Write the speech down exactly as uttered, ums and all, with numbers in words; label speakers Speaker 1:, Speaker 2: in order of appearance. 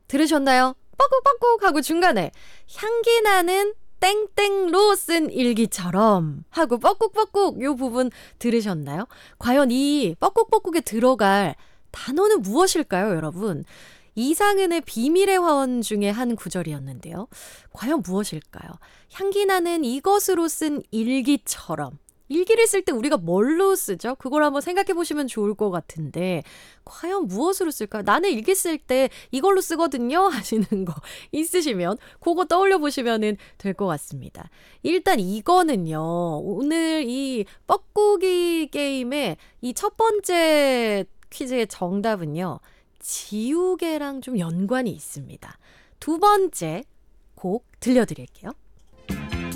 Speaker 1: 들으셨나요? 뻐꾹뻐꾹 하고 중간에 향기 나는 땡땡로 쓴 일기처럼 하고 뻐꾹뻐꾹 요 부분 들으셨나요? 과연 이 뻐꾹뻐꾹에 들어갈 단어는 무엇일까요, 여러분? 이상은의 비밀의 화원 중에 한 구절이었는데요. 과연 무엇일까요? 향기 나는 이것으로 쓴 일기처럼. 일기를 쓸 때 우리가 뭘로 쓰죠? 그걸 한번 생각해 보시면 좋을 것 같은데 과연 무엇으로 쓸까요? 나는 일기 쓸 때 이걸로 쓰거든요 하시는 거 있으시면 그거 떠올려 보시면 될 것 같습니다. 일단 이거는요. 오늘 이 뻐꾸기 게임의 이 첫 번째 퀴즈의 정답은요. 지우개랑 좀 연관이 있습니다. 두 번째 곡 들려드릴게요.